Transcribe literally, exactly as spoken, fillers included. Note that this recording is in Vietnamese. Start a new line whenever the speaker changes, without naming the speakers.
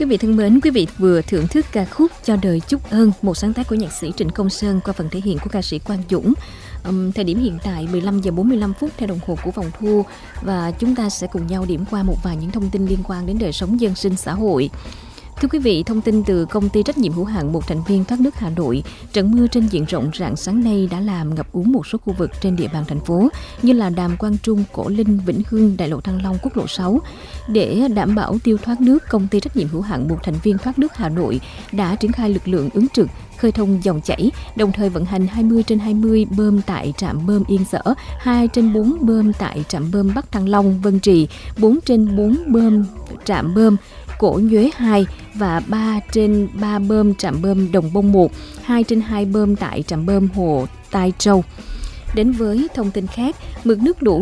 Quý vị thân mến, quý vị vừa thưởng thức ca khúc Cho đời chúc ơn, một sáng tác của nhạc sĩ Trịnh Công Sơn qua phần thể hiện của ca sĩ Quang Dũng. Um, thời điểm hiện tại mười lăm giờ bốn mươi lăm phút theo đồng hồ của vòng thu, và chúng ta sẽ cùng nhau điểm qua một vài những thông tin liên quan đến đời sống dân sinh xã hội. Thưa quý vị, thông tin từ công ty trách nhiệm hữu hạn một thành viên thoát nước Hà Nội, trận mưa trên diện rộng rạng sáng nay đã làm ngập úng một số khu vực trên địa bàn thành phố như là Đàm Quang Trung, Cổ Linh, Vĩnh Hưng, Đại lộ Thăng Long, Quốc lộ sáu. Để đảm bảo tiêu thoát nước, công ty trách nhiệm hữu hạn một thành viên thoát nước Hà Nội đã triển khai lực lượng ứng trực, khơi thông dòng chảy, đồng thời vận hành hai mươi trên hai mươi bơm tại trạm bơm Yên Sở, hai trên bốn bơm tại trạm bơm Bắc Thăng Long, Vân Trì, bốn trên bốn bơm trạm bơm Cổ Nhuế hai và ba trên ba bơm trạm bơm Đồng Bông một, hai trên hai bơm tại trạm bơm Hồ Tai Trâu. Đến với thông tin khác, mực nước lũ